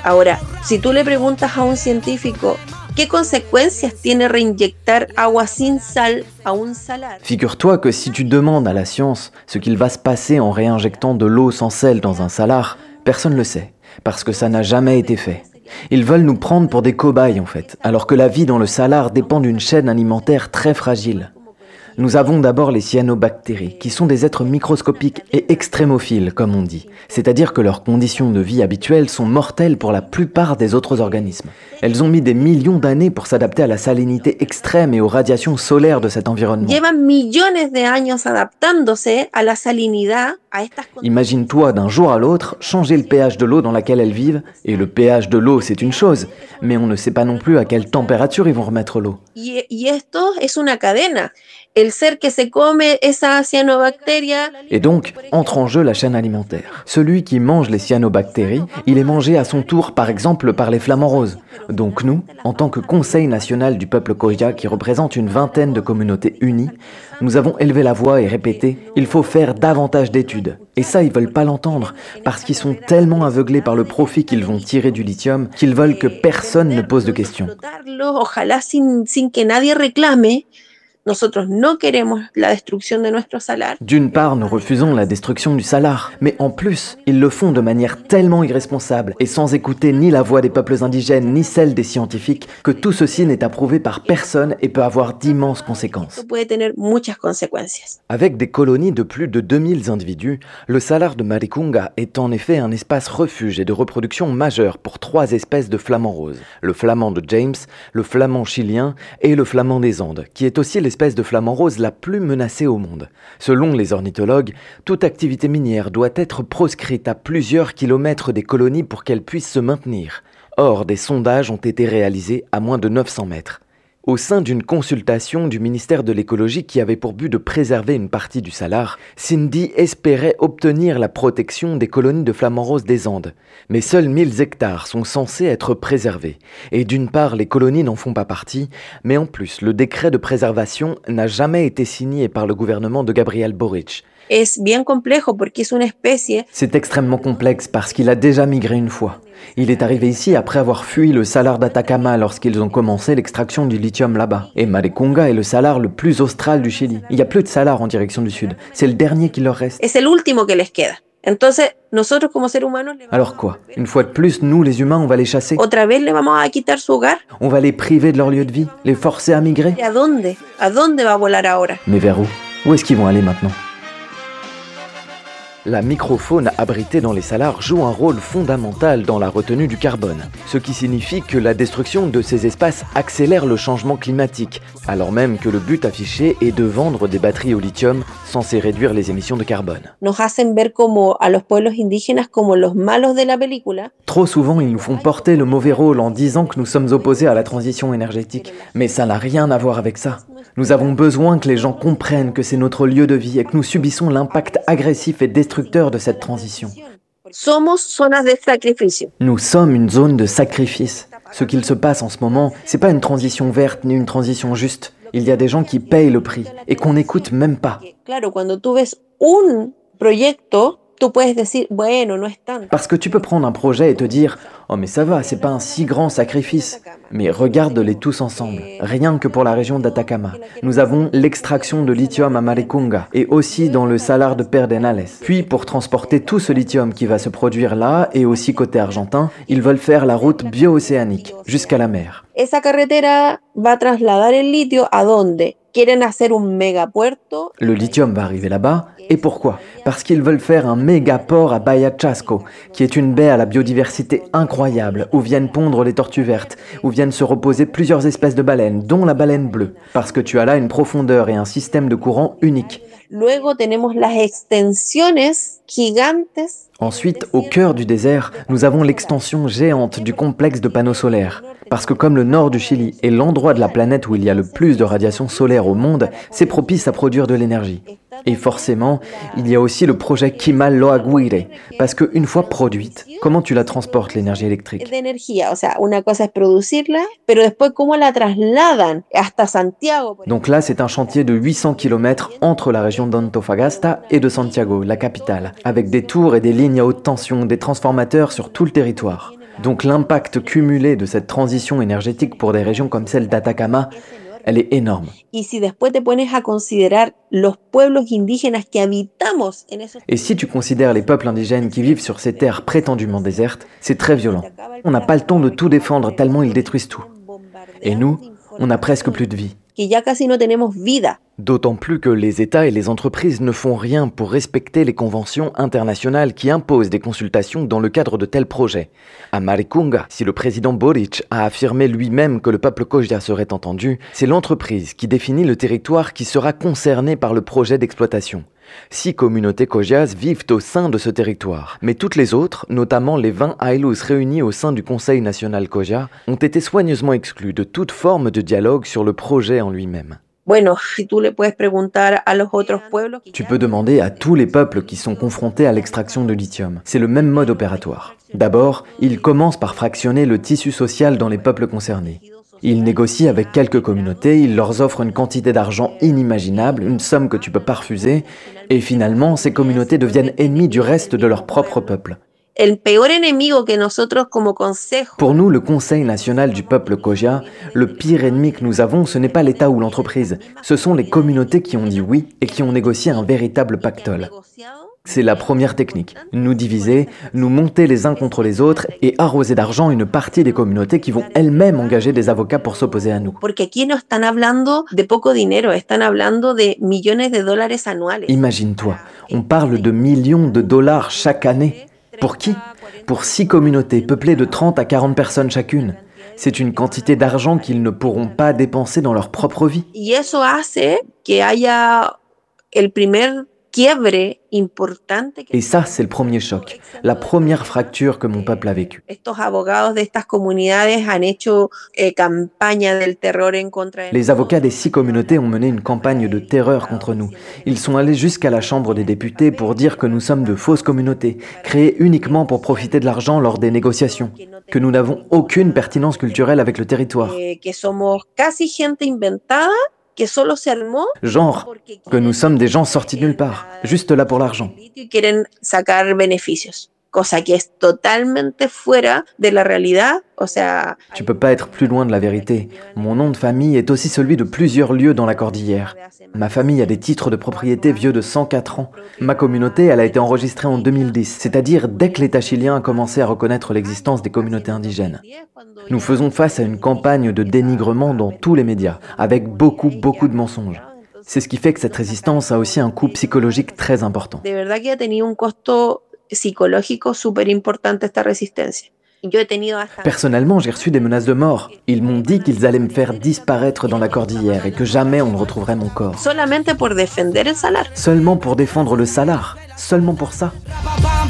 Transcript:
Ahora, si tú le preguntas a un científico ¿qué consecuencias tiene reinyectar agua sin sal a un salar? Figure-toi que si tu demandes à la science ce qu'il va se passer en réinjectant de l'eau sans sel dans un salar, personne ne le sait, parce que ça n'a jamais été fait. Ils veulent nous prendre pour des cobayes en fait, alors que la vie dans le salar dépend d'une chaîne alimentaire très fragile. Nous avons d'abord les cyanobactéries, qui sont des êtres microscopiques et extrémophiles, comme on dit. C'est-à-dire que leurs conditions de vie habituelles sont mortelles pour la plupart des autres organismes. Elles ont mis des millions d'années pour s'adapter à la salinité extrême et aux radiations solaires de cet environnement. Llevan millones de años adaptándose a la salinidad, a estas condiciones. Imagine-toi d'un jour à l'autre changer le pH de l'eau dans laquelle elles vivent. Et le pH de l'eau, c'est une chose, mais on ne sait pas non plus à quelle température ils vont remettre l'eau. Y esto es una cadena. El ser que se come esa cianobacteria. Et donc, entre en jeu la chaîne alimentaire. Celui qui mange les cyanobactéries, il est mangé à son tour, par exemple, par les flamants roses. Donc nous, en tant que Conseil national du peuple Khoja, qui représente une vingtaine de communautés unies, nous avons élevé la voix et répété « Il faut faire davantage d'études ». Et ça, ils veulent pas l'entendre, parce qu'ils sont tellement aveuglés par le profit qu'ils vont tirer du lithium, qu'ils veulent que personne ne pose de questions. Ojalá sin que nadie reclame. Nosotros no queremos la destrucción de nuestro salar. D'une part, nous refusons la destruction du salar, mais en plus, ils le font de manière tellement irresponsable et sans écouter ni la voix des peuples indigènes ni celle des scientifiques que tout ceci n'est approuvé par personne et peut avoir d'immenses conséquences. Esto puede tener muchas consecuencias. Avec des colonies de plus de 2000 individus, le salar de Maricunga est en effet un espace refuge et de reproduction majeur pour 3 espèces de flamants roses. Le flamand de James, le flamand chilien et le flamand des Andes, qui est aussi l'espèce de flamant rose la plus menacée au monde. Selon les ornithologues, toute activité minière doit être proscrite à plusieurs kilomètres des colonies pour qu'elles puissent se maintenir. Or, des sondages ont été réalisés à moins de 900 mètres. Au sein d'une consultation du ministère de l'écologie qui avait pour but de préserver une partie du salar, Cindy espérait obtenir la protection des colonies de flamants roses des Andes. Mais seuls 1000 hectares sont censés être préservés. Et d'une part, les colonies n'en font pas partie, mais en plus, le décret de préservation n'a jamais été signé par le gouvernement de Gabriel Boric. Es bien complejo porque es una especie. C'est extrêmement complexe parce qu'il a déjà migré une fois. Il est arrivé ici après avoir fui le salar d'Atacama lorsqu'ils ont commencé l'extraction du lithium là-bas. Et Maricunga est le salar le plus austral du Chili. Il n'y a plus de salar en direction du sud. C'est le dernier qui leur reste. Es el último que les queda. Entonces, nosotros como seres humanos. Alors quoi? Une fois de plus, nous les humains, on va les chasser? Otra vez le vamos a quitar su hogar. On va les priver de leur lieu de vie? Les forcer à migrer? ¿A dónde? ¿A dónde va a volar ahora? Mais vers où? Où est-ce qu'ils vont aller maintenant? La microfaune abritée dans les salars joue un rôle fondamental dans la retenue du carbone, ce qui signifie que la destruction de ces espaces accélère le changement climatique, alors même que le but affiché est de vendre des batteries au lithium censées réduire les émissions de carbone. Nos hacen ver como a los pueblos indígenas como los malos de la película. Trop souvent, ils nous font porter le mauvais rôle en disant que nous sommes opposés à la transition énergétique. Mais ça n'a rien à voir avec ça. Nous avons besoin que les gens comprennent que c'est notre lieu de vie et que nous subissons l'impact agressif et destructeur de cette transition. Somos zonas de sacrificio. Nous sommes une zone de sacrifice. Ce qu'il se passe en ce moment, c'est pas une transition verte ni une transition juste. Il y a des gens qui payent le prix et qu'on n'écoute même pas. Claro, cuando tú ves un proyecto, tú puedes decir, bueno, no es tanto. Parce que tu peux prendre un projet et te dire « Oh mais ça va, c'est pas un si grand sacrifice ». Mais regarde-les tous ensemble, rien que pour la région d'Atacama. Nous avons l'extraction de lithium à Maricunga et aussi dans le salar de Pedernales. Puis pour transporter tout ce lithium qui va se produire là et aussi côté argentin, ils veulent faire la route bio-océanique jusqu'à la mer. Esa carretera va a trasladar el litio a dónde? Quieren hacer un megapuerto. Le lithium va arriver là-bas. Et pourquoi? Parce qu'ils veulent faire un méga port à Bahia Chasco, qui est une baie à la biodiversité incroyable, où viennent pondre les tortues vertes, où viennent se reposer plusieurs espèces de baleines, dont la baleine bleue. Parce que tu as là une profondeur et un système de courant unique. Luego tenemos las extensiones gigantes. Ensuite, au cœur du désert, nous avons l'extension géante du complexe de panneaux solaires. Parce que comme le nord du Chili est l'endroit de la planète où il y a le plus de radiation solaire au monde, c'est propice à produire de l'énergie. Et forcément, il y a aussi le projet Kimal Loaguire, parce qu'une fois produite, comment tu la transportes l'énergie électrique? De energía, o sea, una cosa es producirla, pero después cómo la trasladan hasta Santiago. Donc là, c'est un chantier de 800 km entre la région d'Antofagasta et de Santiago, la capitale, avec des tours et des lignes à haute tension, des transformateurs sur tout le territoire. Donc l'impact cumulé de cette transition énergétique pour des régions comme celle d'Atacama, elle est énorme. Y si después te pones a considerar los pueblos indígenas que habitamos en esos Et si tu considères les peuples indigènes qui vivent sur ces terres prétendument désertes, c'est très violent. On n'a pas le temps de tout défendre tellement ils détruisent tout. Et nous, on n'a presque plus de vie. que ya casi no tenemos vida. D'autant plus que les États et les entreprises ne font rien pour respecter les conventions internationales qui imposent des consultations dans le cadre de tels projets. À Maricunga, si le président Boric a affirmé lui-même que le peuple Kogia serait entendu, c'est l'entreprise qui définit le territoire qui sera concerné par le projet d'exploitation. 6 communautés Kogias vivent au sein de ce territoire, mais toutes les autres, notamment les 20 Ailus réunis au sein du Conseil national Kogia, ont été soigneusement exclus de toute forme de dialogue sur le projet en lui-même. Bueno, si tú le puedes preguntar a los otros pueblos. Tu peux demander à tous les peuples qui sont confrontés à l'extraction de lithium. C'est le même mode opératoire. D'abord, ils commencent par fractionner le tissu social dans les peuples concernés. Ils négocient avec quelques communautés, ils leur offrent une quantité d'argent inimaginable, une somme que tu peux pas refuser, et finalement, ces communautés deviennent ennemies du reste de leur propre peuple. El peor enemigo que nosotros como consejo. Pour nous, le Conseil national du peuple Kogia, le pire ennemi que nous avons, ce n'est pas l'État ou l'entreprise. Ce sont les communautés qui ont dit oui et qui ont négocié un véritable pactole. C'est la première technique. Nous diviser, nous monter les uns contre les autres et arroser d'argent une partie des communautés qui vont elles-mêmes engager des avocats pour s'opposer à nous. Porque aquí no están hablando de poco dinero, están hablando de millones de dólares anuales. Imagine-toi, on parle de millions de dollars chaque année. Pour qui ? Pour 6 communautés peuplées de 30 à 40 personnes chacune. C'est une quantité d'argent qu'ils ne pourront pas dépenser dans leur propre vie. Y eso hace que haya el primer quiebre importante. Et ça, c'est le premier choc, la première fracture que mon peuple a vécue. Estos abogados de estas comunidades han hecho campaña del terror en contra de Les avocats des 6 communautés ont mené une campagne de terreur contre nous. Ils sont allés jusqu'à la Chambre des députés pour dire que nous sommes de fausses communautés, créées uniquement pour profiter de l'argent lors des négociations, que nous n'avons aucune pertinence culturelle avec le territoire. que somos casi gente inventada. Que solo se armó Genre, que nous sommes des gens sortis de nulle part, juste là pour l'argent. y quieren sacar beneficios, cosa que es totalmente fuera de la realidad, o sea, Tu peux pas être plus loin de la vérité. Mon nom de famille est aussi celui de plusieurs lieux dans la cordillère. Ma famille a des titres de propriété vieux de 104 ans. Ma communauté, elle a été enregistrée en 2010, c'est-à-dire dès que l'État chilien a commencé à reconnaître l'existence des communautés indigènes. Nous faisons face à une campagne de dénigrement dans tous les médias, avec beaucoup de mensonges. C'est ce qui fait que cette résistance a aussi un coût psychologique très important. de verdad que ha tenido un costo psicológico súper importante esta resistencia. Yo he tenido hasta Personnellement, j'ai reçu des menaces de mort. Ils m'ont dit qu'ils allaient me faire disparaître dans la cordillère et que jamais on ne retrouverait mon corps. solamente por defender el salar. Seulement pour défendre le salar. Seulement pour ça.